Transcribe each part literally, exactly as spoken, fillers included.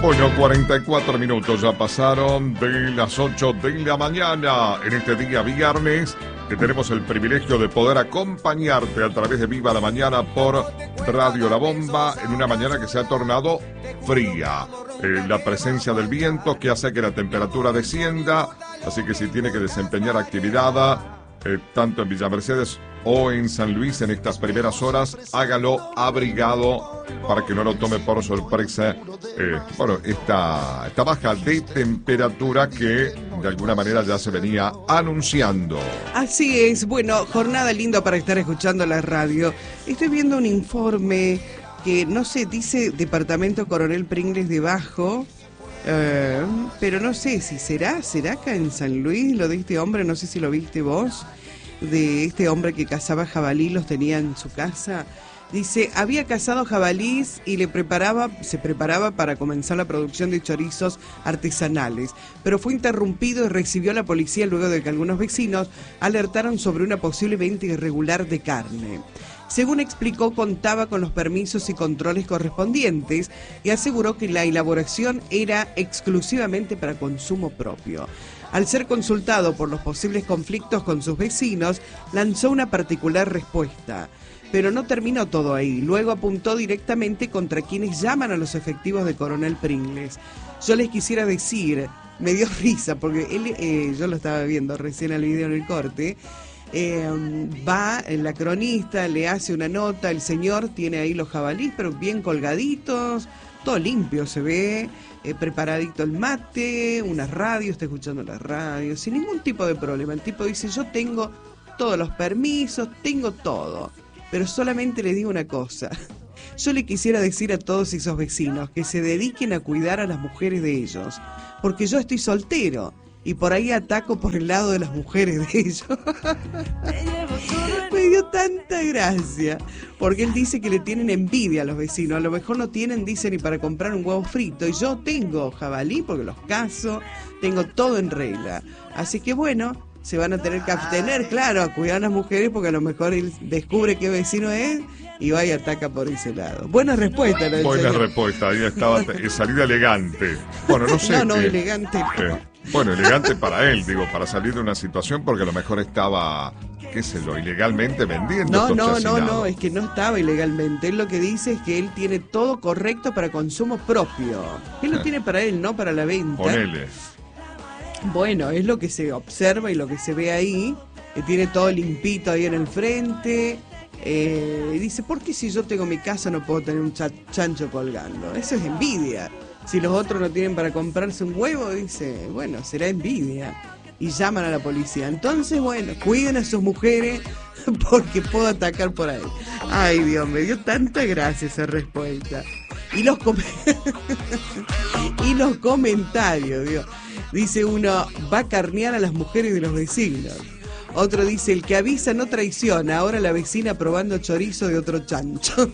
Bueno, cuarenta y cuatro minutos ya pasaron de las ocho de la mañana en este día viernes, que tenemos el privilegio de poder acompañarte a través de Viva la Mañana por Radio La Bomba en una mañana que se ha tornado fría. Eh, la presencia del viento que hace que la temperatura descienda, así que si tiene que desempeñar actividad, eh, tanto en Villa Mercedes o en San Luis en estas primeras horas, hágalo abrigado para que no lo tome por sorpresa eh, bueno, esta, esta baja de temperatura que de alguna manera ya se venía anunciando. Así es, bueno, jornada linda para estar escuchando la radio. Estoy viendo un informe que, no sé, dice Departamento Coronel Pringles debajo, eh, pero no sé si será, será acá en San Luis lo de este hombre, no sé si lo viste vos, de este hombre que cazaba jabalí, los tenía en su casa. Dice, había cazado jabalís y le preparaba, se preparaba para comenzar la producción de chorizos artesanales, pero fue interrumpido y recibió a la policía luego de que algunos vecinos alertaron sobre una posible venta irregular de carne. Según explicó, contaba con los permisos y controles correspondientes y aseguró que la elaboración era exclusivamente para consumo propio. Al ser consultado por los posibles conflictos con sus vecinos, lanzó una particular respuesta. Pero no terminó todo ahí. Luego apuntó directamente contra quienes llaman a los efectivos de Coronel Pringles. Yo les quisiera decir, me dio risa, porque él, eh, yo lo estaba viendo recién al video en el corte, eh, va la cronista, le hace una nota, el señor tiene ahí los jabalíes, pero bien colgaditos, todo limpio se ve, eh, preparadito el mate, una radio, está escuchando la radio, sin ningún tipo de problema. El tipo dice, yo tengo todos los permisos, tengo todo. Pero solamente le digo una cosa, yo le quisiera decir a todos esos vecinos que se dediquen a cuidar a las mujeres de ellos, porque yo estoy soltero y por ahí ataco por el lado de las mujeres de ellos. Me dio tanta gracia, porque él dice que le tienen envidia a los vecinos, a lo mejor no tienen, dice, ni para comprar un huevo frito, y yo tengo jabalí porque los cazo, tengo todo en regla, así que bueno, se van a tener que abstener, claro, a cuidar a las mujeres porque a lo mejor él descubre qué vecino es y va y ataca por ese lado. Buena respuesta, ¿no? Buena respuesta, ahí estaba, eh, salida elegante. Bueno, no sé. No, no, que, elegante. Eh, bueno, elegante para él, digo, para salir de una situación porque a lo mejor estaba, qué sé yo, ilegalmente vendiendo. No, estos no, no, chacinados. no, es que no estaba ilegalmente. Él lo que dice es que él tiene todo correcto para consumo propio. Él lo tiene para él, no para la venta. Ponele. Bueno, es lo que se observa y lo que se ve ahí, que tiene todo limpito ahí en el frente, eh, y dice, ¿por qué si yo tengo mi casa no puedo tener un cha- chancho colgando? Eso es envidia. Si los otros no tienen para comprarse un huevo, dice, bueno, será envidia. Y llaman a la policía. Entonces, bueno, cuiden a sus mujeres porque puedo atacar por ahí. Ay, Dios, me dio tanta gracia esa respuesta. Y los, com- y los comentarios, Dios. Dice uno, va a carnear a las mujeres de los vecinos. Otro dice, el que avisa no traiciona. Ahora la vecina probando chorizo de otro chancho.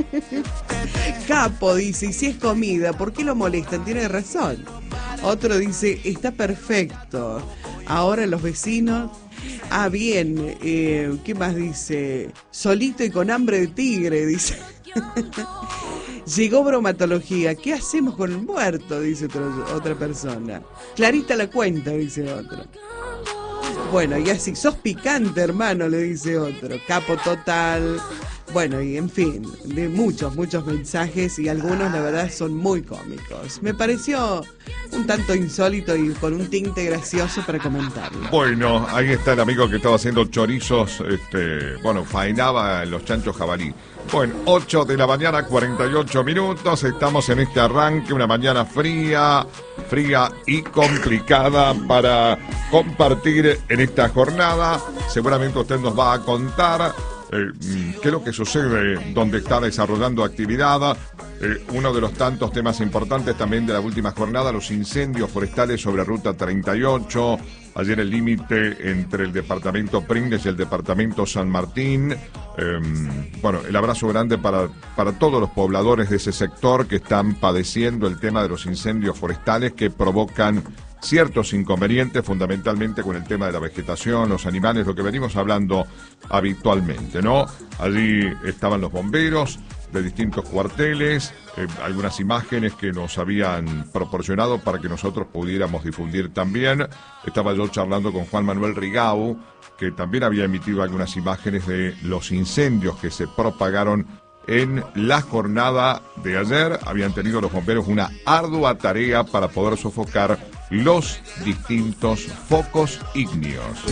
Capo dice, y si es comida, ¿por qué lo molestan? Tiene razón. Otro dice, está perfecto. Ahora los vecinos... Ah, bien. Eh, ¿Qué más dice? Solito y con hambre de tigre, dice. Llegó bromatología. ¿Qué hacemos con el muerto? Dice otro, otra persona. Clarita la cuenta, dice otro. Bueno, y así, sos picante, hermano, le dice otro. Capo total. Bueno, y en fin, de muchos, muchos mensajes y algunos, la verdad, son muy cómicos. Me pareció un tanto insólito y con un tinte gracioso para comentarlo. Bueno, ahí está el amigo que estaba haciendo chorizos, este, bueno, faenaba en los chanchos jabalí. Bueno, ocho de la mañana, cuarenta y ocho minutos, estamos en este arranque, una mañana fría, fría y complicada para compartir en esta jornada. Seguramente usted nos va a contar eh, qué es lo que sucede donde está desarrollando actividad. Eh, uno de los tantos temas importantes también de la última jornada, los incendios forestales sobre Ruta treinta y ocho, ayer el límite entre el departamento Pringles y el departamento San Martín. Eh, bueno, el abrazo grande para, para todos los pobladores de ese sector que están padeciendo el tema de los incendios forestales que provocan ciertos inconvenientes, fundamentalmente con el tema de la vegetación, los animales, lo que venimos hablando habitualmente, ¿no? Allí estaban los bomberos, de distintos cuarteles, eh, algunas imágenes que nos habían proporcionado para que nosotros pudiéramos difundir también. Estaba yo charlando con Juan Manuel Rigau, que también había emitido algunas imágenes de los incendios que se propagaron en la jornada de ayer. Habían tenido los bomberos una ardua tarea para poder sofocar los distintos focos ígneos.